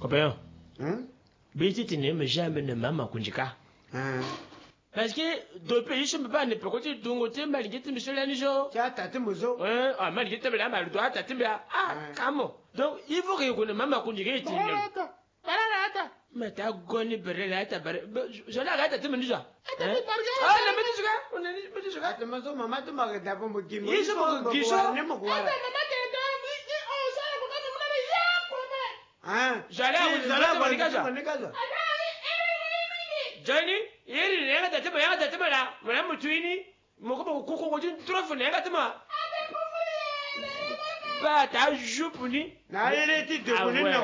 Copain. Biti tine me jamais ne mama kunjika. Parce que depuis je me pas ne peut côté dungo te malgré te monsieur l'anijo. Tu as tâté mozo. Malgré te la mal doit tâté bien. Comment? Donc il faut que ne mama kunjika tine. Barata. Mais t'as goni berela ta bare. Je la gata te menija. La menija. On est menija. Ata mozo mama te magada pour me dire. Il se me gisho. J'allais à Johnny, il y a des temera, Madame Twini, Moko Coco, trop for negatema. But I joupuni. Now, il était de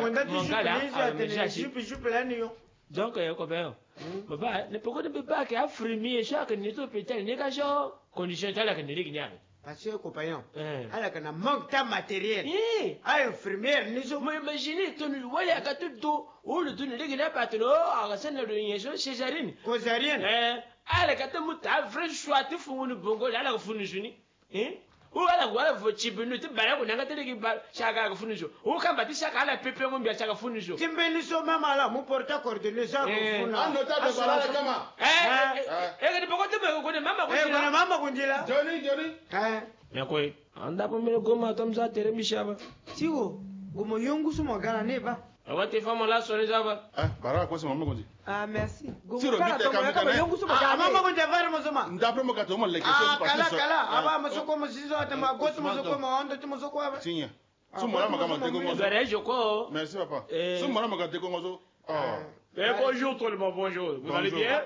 bonheur, donc, copain, papa, ne peut pas qu'à frimer chaque nito pétel, négation, condition telle que n'est parce que compagnon, alors qu'on a manque de matériel. Infirmière, nous sommes imaginés, tu nous voyais à tout ou le tourner les gars patron, à la scène de l'union césarine. Césarine. À la catamuta, vrai choix, tu fous une bongo, là, la fourniture. Ou à la voix, votre chibunu, tu balades, on a gâté les gars, chaque fourniture. Ou quand bâti chaque à la pépé, on bien chaque fourniture. Tu me nous sommes là, mon porte-à coordonné, ça, on nota de Balakama. Et pourquoi tu me connais, maman, Johnny. Mais quoi? On a pas mis le gomme comme ça, t'es remichable. Si vous, gomme yongu sous mon gars, n'est pas. On va te faire mon là sur les arbres. Bara, quoi, c'est maman qu'on dit? Merci. Si le but est comme yongu sous mon gars, maman qu'on dit, va, Mozoma. D'après moi, quand on les questions, Kala, aba, Mosoko, Mosizo, Atama, Goto, Mosoko, Mondo, Timosoko. Tiens. Sumara Magama Tegongo. Merci, papa. Sumara Magama Tegongo. Bonjour tout le monde, bonjour. Vous allez bien?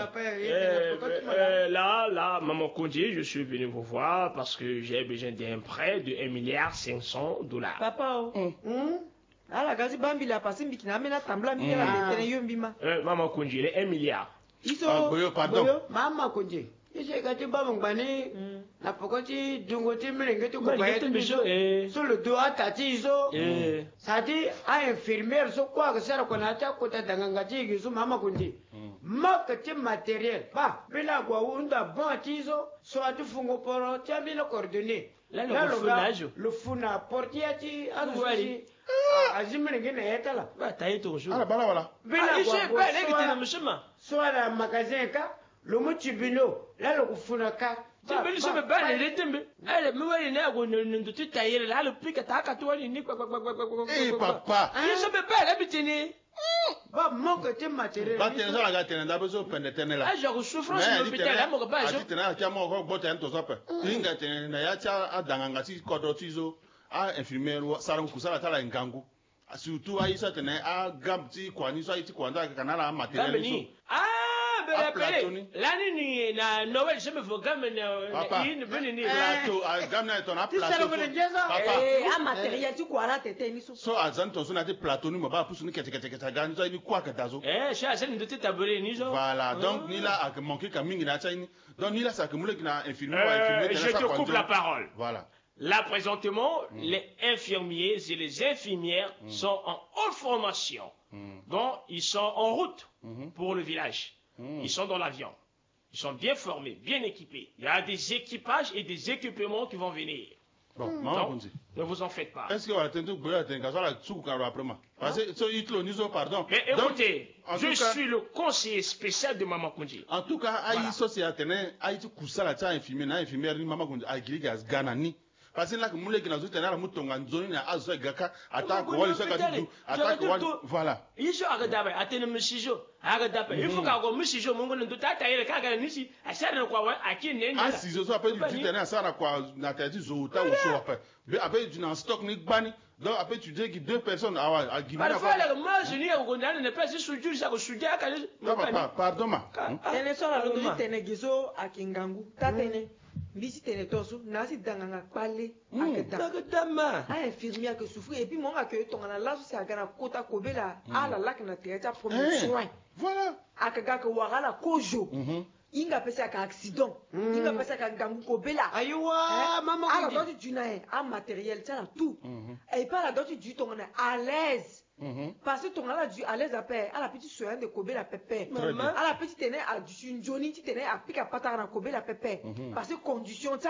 Là, maman Kondi, je suis venu vous voir parce que j'ai besoin d'un prêt de $1,500,000. Papa, ala gazi bambi la pasi mbikina mena tambla mbila la tene yombima. Maman Kondi, il est 1 milliard. Iso. Pardon. Maman Kondi. Ije gati baba ngani na pokoti dungoti mlenge tu ko bayet sur le doigt tati iso. Sadi a infirmière so kwa que sera kona ta ko ta danganga ti gisu mama Kondi. Makati matériel. Ba bila kwa unda bon tizo so atu fungo poro tambila coordonné. Là le funa portiati azuari. Azimlenge na etala. Ba tayi to jour. Ala bala wala. Bila kwa ba legi tena mshima. So la magasin ka le mochibino là le kufunaka tibeli so be ba le tembe ale me wali na go ndo titayele la le pika ta ka to ni kwa papa il so be ba la bitini ba manque de matériel ba tena ça la ga tena da beso pende tena la je souffrance de l'hôpital là mo ba je tena ka mo ko bota nto so pe inga tena na ya cha adanga ngati ko do tizo a infirmière sara ku sara tala ngangu surtout aisa tena a gamti kwani so aiti kwanda kanala matériel so l'année ni na Noël je me veux gamme ni venir plateau gamme ton a plateau papa matériel tu quoi là tete ni so azanto so na te plateau ni mo ba pusu ni kete gani so ni kwa katazo cha c'est de te tabourer ni so voilà donc ni là a manqué ka mingi na cha ni donc ni là ça que moule qui na infirmier je te coupe la parole voilà. Là, présentement, les infirmiers et les infirmières sont en haute formation. Donc, ils sont en route pour le village. Ils sont dans l'avion. Ils sont bien formés, bien équipés. Il y a des équipages et des équipements qui vont venir. Bon, donc, ne vous en faites pas. Est-ce que vous avez pardon? Mais écoutez, je suis le conseiller spécial de Maman Kondi. En tout cas, aïe société, aïe kusala ta infirmière, na infirmière ni Maman Kondi, aïe giligas ganani. Parce que là, que moulé qui n'a pas mouton en zone à Azo Gaka, attaque, attaque, voilà. Il faut agadabe, attendre Michijo, agadabe. Il faut qu'à Michijo, mon gonne de tata et le caga nici, à Sarah quoi, à qui n'est pas. Si je sois pas du tout à Sarah quoi, n'a pas dit Zota ou so après. Après, tu n'as stock ni bani. Donc après, tu dis que 2 personnes à Guinée. Parfois, moi, je n'ai au Gondan, ne pas se soudure, ça se soudure à pardon, ma. Tene so la londi tene gizo a Kingangu, tatene. Bisi tene tosu nasi danganga pale akadama a infirmière que souffrir et puis mon accueil ton na la so agana kota kobela ala lak na théâtre premier soin voilà akaga ko wagala kojo inga pesa ka accident inga pesa ka gangu kobela aywa mama ala doti du na a matériel ça tout et pas la doti du ton na à l'aise. Parce que ton ala du à l'aise après à la petite soin de kobe la pépé à la petite tenait à du Johnny tu tenais à pique à patara na kobe la pépé parce que condition